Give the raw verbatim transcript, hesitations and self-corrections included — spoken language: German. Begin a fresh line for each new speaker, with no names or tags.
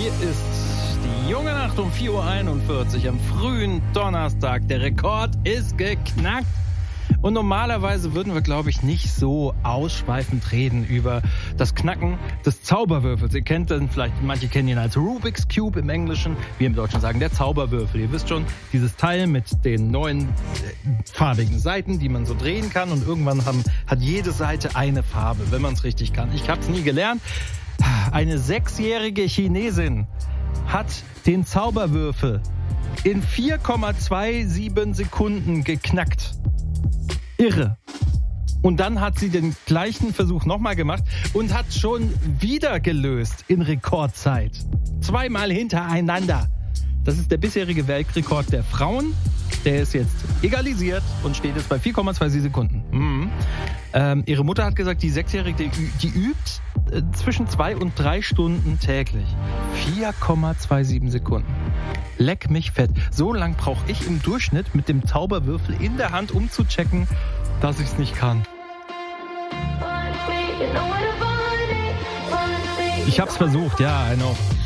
Hier ist die junge Nacht um vier Uhr einundvierzig am frühen Donnerstag. Der Rekord ist geknackt. Und normalerweise würden wir, glaube ich, nicht so ausschweifend reden über das Knacken des Zauberwürfels. Ihr kennt den vielleicht, manche kennen ihn als Rubik's Cube im Englischen. Wir im Deutschen sagen der Zauberwürfel. Ihr wisst schon, dieses Teil mit den neuen äh, farbigen Seiten, die man so drehen kann. Und irgendwann haben, hat jede Seite eine Farbe, wenn man es richtig kann. Ich habe es nie gelernt. Eine sechsjährige Chinesin hat den Zauberwürfel in vier Komma siebenundzwanzig Sekunden geknackt. Irre. Und dann hat sie den gleichen Versuch nochmal gemacht und hat schon wieder gelöst in Rekordzeit. Zweimal hintereinander. Das ist der bisherige Weltrekord der Frauen. Der ist jetzt egalisiert und steht jetzt bei vier Komma siebenundzwanzig Sekunden. Mhm. Ähm, ihre Mutter hat gesagt, die Sechsjährige, die, die übt äh, zwischen zwei und drei Stunden täglich. vier Komma siebenundzwanzig Sekunden. Leck mich fett. So lang brauche ich im Durchschnitt mit dem Zauberwürfel in der Hand, um zu checken, dass ich es nicht kann. Ich hab's versucht, ja, I know.